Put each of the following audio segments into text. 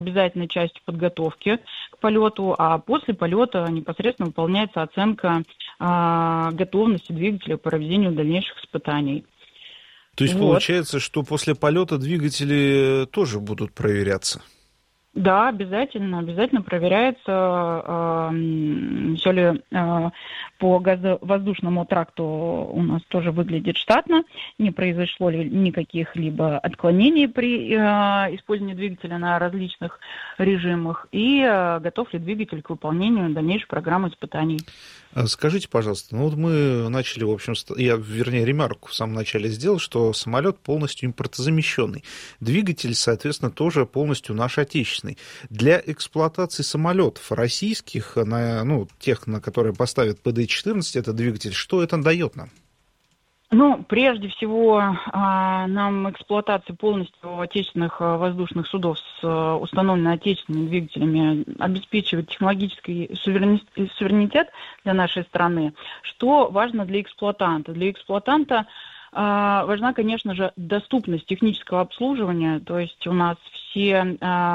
обязательной частью подготовки к полету, а после полета непосредственно выполняется оценка готовности двигателя к проведению дальнейших испытаний. То есть получается, что после полета двигатели тоже будут проверяться? Да, обязательно проверяется, все ли по газовоздушному тракту у нас тоже выглядит штатно, не произошло ли никаких либо отклонений при использовании двигателя на различных режимах, и готов ли двигатель к выполнению дальнейшей программы испытаний. Скажите, пожалуйста, ну вот мы начали, в общем, ремарку в самом начале сделал, что самолет полностью импортозамещенный. Двигатель, соответственно, тоже полностью наш отечественный. Для эксплуатации самолетов российских, тех, на которые поставят ПД-14, этот двигатель, что это дает нам? Прежде всего, нам эксплуатация полностью отечественных воздушных судов с установленными отечественными двигателями обеспечивает технологический суверенитет для нашей страны, что важно для эксплуатанта. Для эксплуатанта важна, конечно же, доступность технического обслуживания, то есть у нас все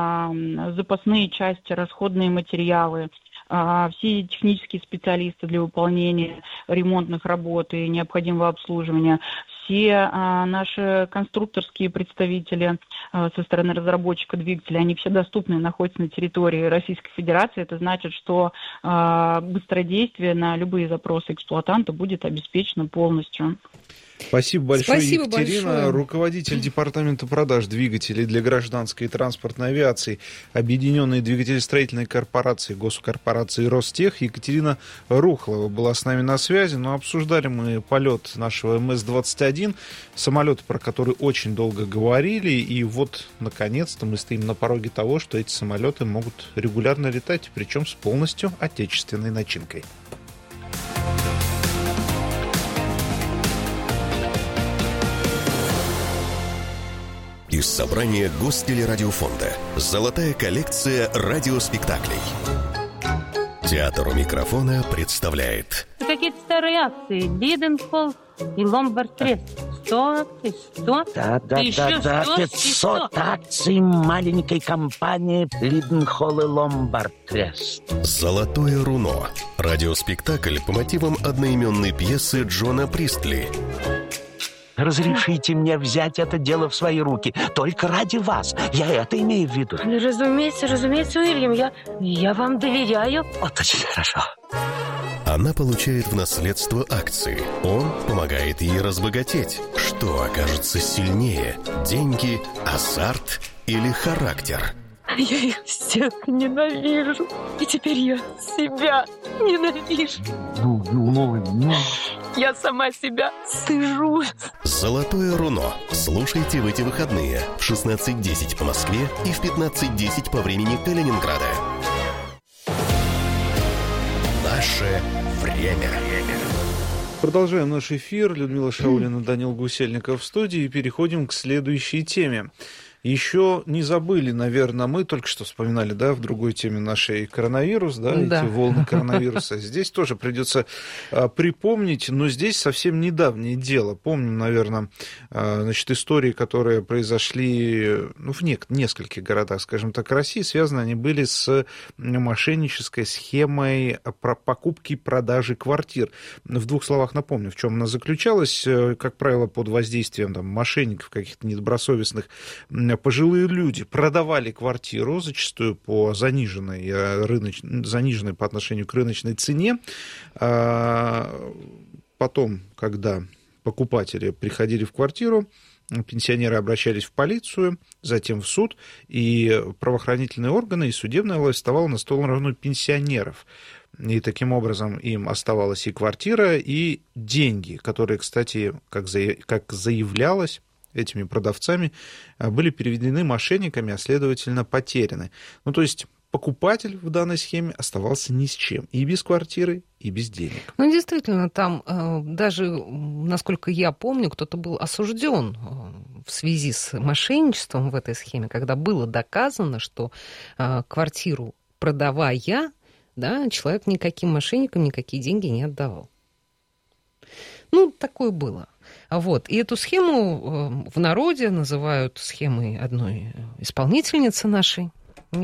запасные части, расходные материалы, все технические специалисты для выполнения ремонтных работ и необходимого обслуживания, все наши конструкторские представители со стороны разработчика двигателя, они все доступны, находятся на территории Российской Федерации. Это значит, что быстродействие на любые запросы эксплуатанта будет обеспечено полностью. Спасибо большое, Екатерина, руководитель департамента продаж двигателей для гражданской и транспортной авиации Объединенной двигателестроительной корпорации, госкорпорации Ростех. Екатерина Рухлова была с нами на связи, но обсуждали мы полет нашего МС-21, самолета, про который очень долго говорили, и вот, наконец-то, мы стоим на пороге того, что эти самолеты могут регулярно летать, причем с полностью отечественной начинкой. Из собрания Гостелерадиофонда «Золотая коллекция радиоспектаклей». Театр у микрофона представляет. Какие-то старые акции. Лиденхолл и Ломбард-Трест. 100 акций, 100. Да, 500 акций маленькой компании Лиденхолл и Ломбард-Трест. «Золотое руно». Радиоспектакль по мотивам одноименной пьесы Джона Пристли. Разрешите мне взять это дело в свои руки. Только ради вас. Я это имею в виду. Разумеется, Уильям. Я вам доверяю. Вот очень хорошо. Она получает в наследство акции. Он помогает ей разбогатеть. Что окажется сильнее? Деньги, азарт или характер? Я их всех ненавижу. И теперь я себя ненавижу. Я сама себя стыжусь. «Золотое руно». Слушайте в эти выходные в 16:10 по Москве и в 15:10 по времени Калининграда. Наше время. Продолжаем наш эфир. Людмила Шаулина, Данил Гусельников в студии. И переходим к следующей теме. Еще не забыли, наверное, мы только что вспоминали, в другой теме нашей коронавирус, эти волны коронавируса. Здесь тоже придется припомнить, но здесь совсем недавнее дело. Помним, наверное, истории, которые произошли в нескольких городах, скажем так, России. Связаны они были с мошеннической схемой покупки и продажи квартир. В двух словах напомню, в чем она заключалась. Как правило, под воздействием мошенников, каких-то недобросовестных, пожилые люди продавали квартиру, зачастую по заниженной по отношению к рыночной цене. Потом, когда покупатели приходили в квартиру, пенсионеры обращались в полицию, затем в суд, и правоохранительные органы и судебная власть вставала на сторону пенсионеров. И таким образом им оставалась и квартира, и деньги, которые, кстати, как заявлялось, этими продавцами, были переведены мошенниками, а следовательно потеряны. То есть покупатель в данной схеме оставался ни с чем. И без квартиры, и без денег. Действительно, там даже, насколько я помню, кто-то был осужден в связи с мошенничеством в этой схеме, когда было доказано, что квартиру продавая, человек никаким мошенникам никакие деньги не отдавал. Такое было. И эту схему в народе называют схемой одной исполнительницы нашей,